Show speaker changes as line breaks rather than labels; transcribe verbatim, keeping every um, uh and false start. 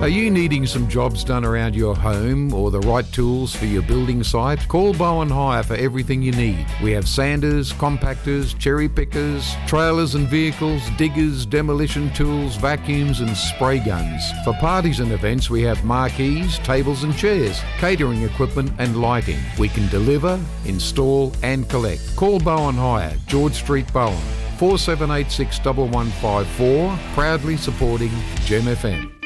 Are you needing some jobs done around your home or the right tools for your building site? Call Bowen Hire for everything you need. We have sanders, compactors, cherry pickers, trailers and vehicles, diggers, demolition tools, vacuums and spray guns. For parties and events, we have marquees, tables and chairs, catering equipment and lighting. We can deliver, install and collect. Call Bowen Hire, George Street, Bowen, four seven eight six one one five four, proudly supporting Gem F M.